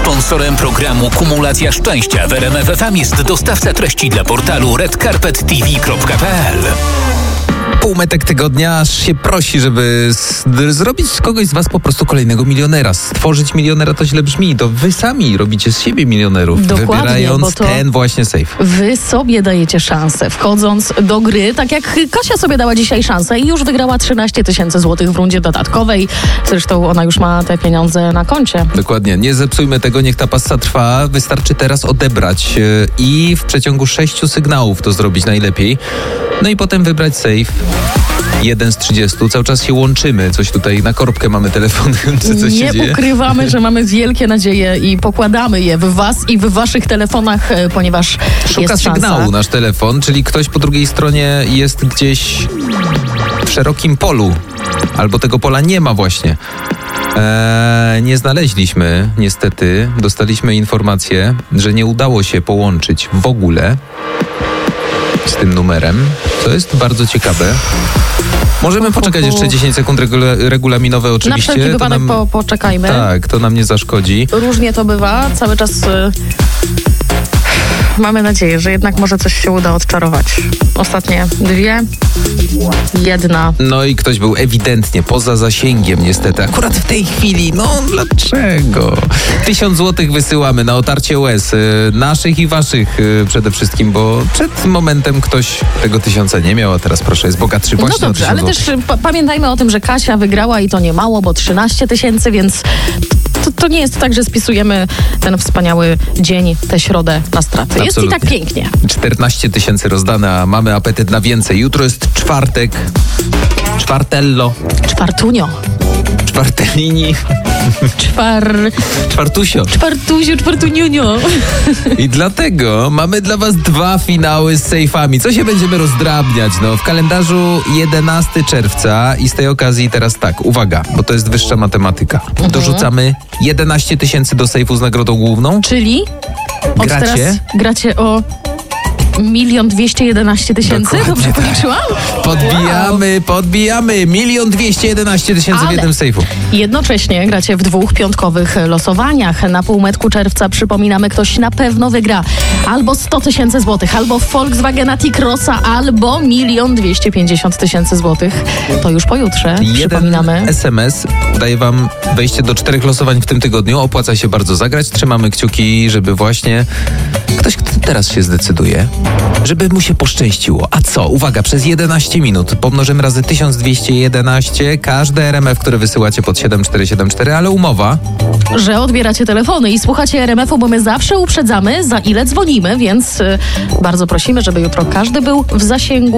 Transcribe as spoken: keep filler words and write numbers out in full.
Sponsorem programu Kumulacja Szczęścia w R M F F M jest dostawca treści dla portalu red carpet t v kropka p l. Półmetek tygodnia aż się prosi, żeby z, zrobić z kogoś z was po prostu kolejnego milionera. Stworzyć milionera to źle brzmi. To wy sami robicie z siebie milionerów, Dokładnie, wybierając bo to ten właśnie safe. Wy sobie dajecie szansę, wchodząc do gry, tak jak Kasia sobie dała dzisiaj szansę i już wygrała trzynaście tysięcy złotych w rundzie dodatkowej. Zresztą ona już ma te pieniądze na koncie. Dokładnie. Nie zepsujmy tego, niech ta passa trwa. Wystarczy teraz odebrać yy, i w przeciągu sześciu sygnałów to zrobić najlepiej. No i potem wybrać safe. Jeden z trzydziestu. Cały czas się łączymy. Coś tutaj na korbkę mamy telefon. Czy coś Nie się dzieje? ukrywamy, że mamy wielkie nadzieje i pokładamy je w was i w waszych telefonach, ponieważ Szuka jest szansa. sygnału nasz telefon, czyli ktoś po drugiej stronie jest gdzieś w szerokim polu. Albo tego pola nie ma właśnie. Eee, nie znaleźliśmy, niestety. Dostaliśmy informację, że nie udało się połączyć w ogóle z tym numerem, co jest bardzo ciekawe. Możemy poczekać jeszcze dziesięć sekund regula- regulaminowe oczywiście. Na wszelki wypadek nam, po, poczekajmy. Tak, to nam nie zaszkodzi. Różnie to bywa. Cały czas y, mamy nadzieję, że jednak może coś się uda odczarować. Ostatnie dwie, jedna. No i ktoś był ewidentnie poza zasięgiem niestety. Akurat w tej chwili. No dlaczego? Tysiąc złotych wysyłamy na otarcie łez. Y, naszych i waszych y, przede wszystkim, bo przed momentem ktoś tego tysiąca nie miał, a teraz proszę, jest bogatszy. No Właśnie dobrze, na ale tysiąc też złotych. pa- pamiętajmy o tym, że Kasia wygrała i to nie mało, bo trzynaście tysięcy, więc to, to nie jest tak, że spisujemy ten wspaniały dzień, tę środę na straty. Jest i Absolutnie. tak pięknie. czternaście tysięcy rozdane, a mamy apetyt na więcej. Jutro jest czwartek. Czwartello. Czwartunio. Czwartelini. Czwar... Czwartusio. Czwartusiu, czwartuniunio. I dlatego mamy dla was dwa finały z sejfami. Co się będziemy rozdrabniać? No, w kalendarzu jedenastego czerwca i z tej okazji teraz tak, uwaga, bo to jest wyższa matematyka. Mhm. Dorzucamy jedenaście tysięcy do sejfu z nagrodą główną. Czyli od Gracie? teraz gracie o milion dwieście jedenaście tysięcy? Dokładnie Dobrze tak. policzyłam? Podbijamy, podbijamy. Milion dwieście jedenaście tysięcy w Ale- jednym sejfu. Jednocześnie gracie w dwóch piątkowych losowaniach. Na półmetku czerwca, przypominamy, ktoś na pewno wygra albo sto tysięcy złotych, albo Volkswagena T-Crossa, albo milion dwieście pięćdziesiąt tysięcy złotych. To już pojutrze, Jeden przypominamy. S M S daje wam wejście do czterech losowań w tym tygodniu. Opłaca się bardzo zagrać. Trzymamy kciuki, żeby właśnie ktoś, kto teraz się zdecyduje, żeby mu się poszczęściło. A co? Uwaga, przez jedenaście minut pomnożymy razy tysiąc dwieście jedenaście każde R M F, które wysyłacie pod siedem cztery siedem cztery, ale umowa. Że odbieracie telefony i słuchacie R M F u, bo my zawsze uprzedzamy, za ile dzwonimy, więc y, bardzo prosimy, żeby jutro każdy był w zasięgu.